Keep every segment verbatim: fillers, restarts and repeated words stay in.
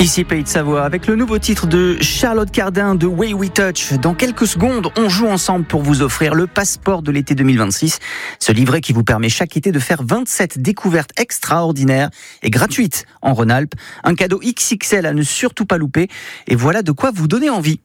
Ici Pays de Savoie, avec le nouveau titre de Charlotte Cardin de Way We Touch. Dans quelques secondes, on joue ensemble pour vous offrir le passeport de l'été deux mille vingt-six. Ce livret qui vous permet chaque été de faire vingt-sept découvertes extraordinaires et gratuites en Rhône-Alpes. Un cadeau X X L à ne surtout pas louper. Et voilà de quoi vous donner envie.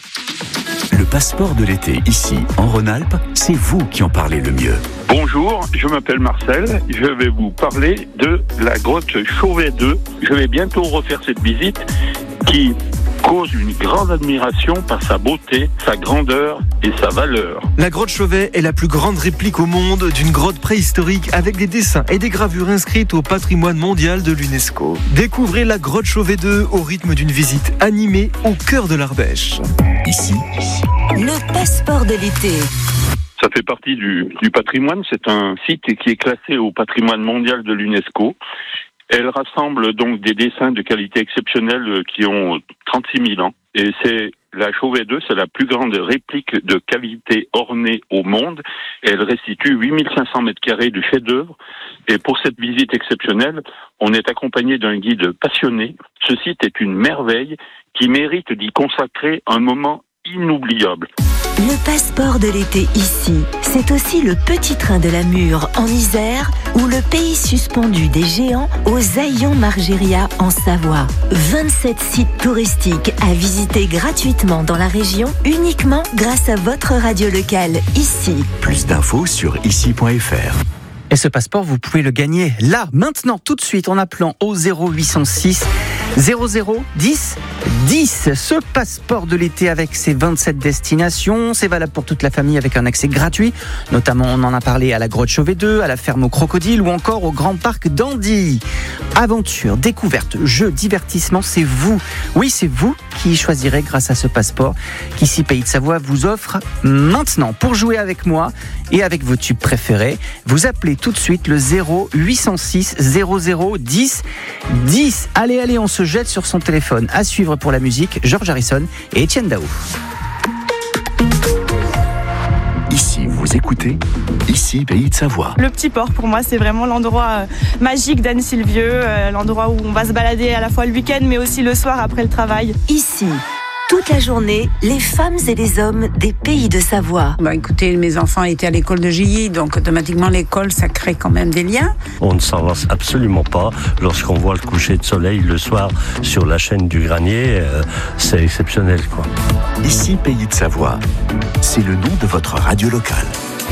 Le passeport de l'été, ici, en Rhône-Alpes, c'est vous qui en parlez le mieux. Bonjour, je m'appelle Marcel, je vais vous parler de la grotte Chauvet deux. Je vais bientôt refaire cette visite qui cause une grande admiration par sa beauté, sa grandeur et sa valeur. La grotte Chauvet est la plus grande réplique au monde d'une grotte préhistorique avec des dessins et des gravures inscrites au patrimoine mondial de l'UNESCO. Découvrez la grotte Chauvet deux au rythme d'une visite animée au cœur de l'Ardèche. Ici, le passeport de l'été. Ça fait partie du, du patrimoine, c'est un site qui est classé au patrimoine mondial de l'UNESCO. Elle rassemble donc des dessins de qualité exceptionnelle qui ont trente-six mille ans. Et c'est la Chauvet deux, c'est la plus grande réplique de cavité ornée au monde. Elle restitue huit mille cinq cents mètres carrés de chef-d'œuvre. Et pour cette visite exceptionnelle, on est accompagné d'un guide passionné. Ce site est une merveille qui mérite d'y consacrer un moment inoubliable. Le passeport de l'été ici, c'est aussi le petit train de la Mure en Isère ou le pays suspendu des géants aux Aillons-Margéria en Savoie. vingt-sept sites touristiques à visiter gratuitement dans la région uniquement grâce à votre radio locale ici. Plus d'infos sur ici point f r. Et ce passeport, vous pouvez le gagner là, maintenant, tout de suite, en appelant au zéro huit cent six zéro zéro dix dix. Ce passeport de l'été avec ses vingt-sept destinations, c'est valable pour toute la famille avec un accès gratuit. Notamment, on en a parlé à la grotte Chauvet deux, à la ferme aux crocodiles ou encore au grand parc d'Andy. Aventure, découverte, jeux, divertissement, c'est vous. Oui, c'est vous qui choisirez grâce à ce passeport qu'ici Pays de Savoie vous offre maintenant. Pour jouer avec moi et avec vos tubes préférés, vous appelez tout de suite le zéro huit cent six zéro zéro dix dix. Allez, allez, on se jette sur son téléphone. À suivre pour la musique, George Harrison et Etienne Dao. Ici, vous écoutez Ici, Pays de Savoie. Le petit port, pour moi, c'est vraiment l'endroit euh, magique d'Anne-Sylvieux, euh, l'endroit où on va se balader à la fois le week-end, mais aussi le soir après le travail. Ici, toute la journée, les femmes et les hommes des Pays de Savoie. Bah écoutez, mes enfants étaient à l'école de Gilly, donc automatiquement l'école, ça crée quand même des liens. On ne s'en lasse absolument pas lorsqu'on voit le coucher de soleil le soir sur la chaîne du Granier, euh, c'est exceptionnel, quoi. Ici, Pays de Savoie, c'est le nom de votre radio locale.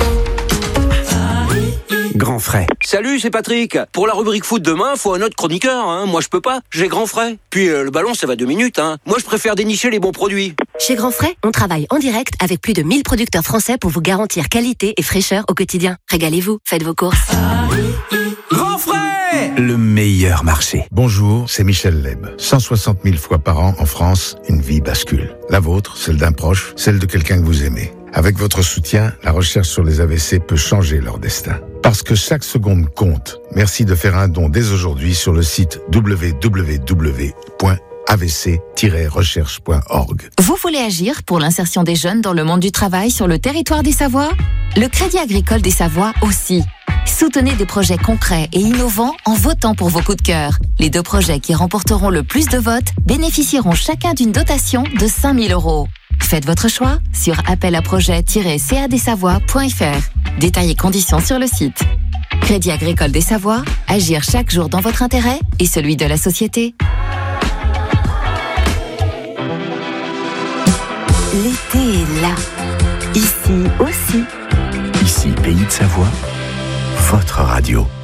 Grand frais. Salut, c'est Patrick. Pour la rubrique foot demain, faut un autre chroniqueur, hein. Moi, je peux pas. J'ai Grand frais. Puis euh, le ballon, ça va deux minutes, hein. Moi, je préfère dénicher les bons produits. Chez Grand frais, on travaille en direct avec plus de mille producteurs français pour vous garantir qualité et fraîcheur au quotidien. Régalez-vous, faites vos courses. Grand frais! Le meilleur marché. Bonjour, c'est Michel Leb. cent soixante mille fois par an en France, une vie bascule. La vôtre, celle d'un proche, celle de quelqu'un que vous aimez. Avec votre soutien, la recherche sur les A V C peut changer leur destin. Parce que chaque seconde compte. Merci de faire un don dès aujourd'hui sur le site w w w point a v c tiret recherche point org. Vous voulez agir pour l'insertion des jeunes dans le monde du travail sur le territoire des Savoies ? Le Crédit Agricole des Savoies aussi. Soutenez des projets concrets et innovants en votant pour vos coups de cœur. Les deux projets qui remporteront le plus de votes bénéficieront chacun d'une dotation de cinq mille euros. Faites votre choix sur appel à projet tiret c a d savoie point f r. Détails et conditions sur le site. Crédit Agricole des Savoies, agir chaque jour dans votre intérêt et celui de la société. L'été est là. Ici aussi. Ici, Pays de Savoie, votre radio.